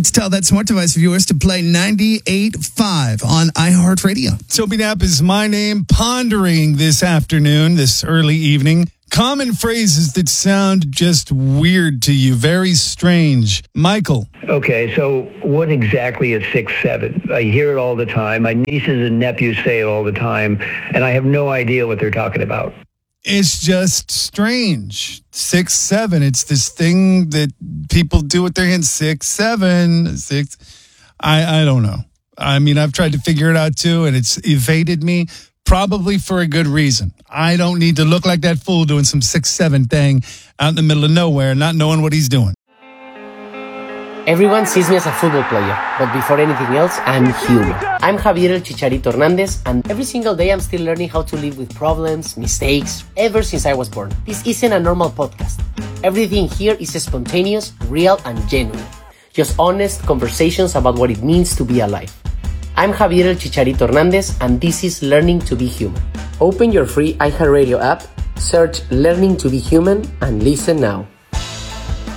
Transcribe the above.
like to tell that smart device of yours to play 98.5 on iHeartRadio. Toby Knapp is my name, pondering this afternoon, this early evening. Common phrases that sound just weird to you, very strange. Michael. Okay, so what exactly is 6'7"? I hear it all the time. My nieces and nephews say it all the time, and I have no idea what they're talking about. It's just strange. 6'7". It's this thing that people do with their hands. 6'7", 6. I don't know. I mean, I've tried to figure it out too, and it's evaded me. Probably for a good reason. I don't need to look like that fool doing some 6'7" thing out in the middle of nowhere, not knowing what he's doing. Everyone sees me as a football player, but before anything else, I'm human. I'm Javier El Chicharito Hernandez, and every single day I'm still learning how to live with problems, mistakes, ever since I was born. This isn't a normal podcast. Everything here is spontaneous, real, and genuine. Just honest conversations about what it means to be alive. I'm Javier El Chicharito Hernandez, and this is Learning to be Human. Open your free iHeartRadio app, search Learning to be Human, and listen now.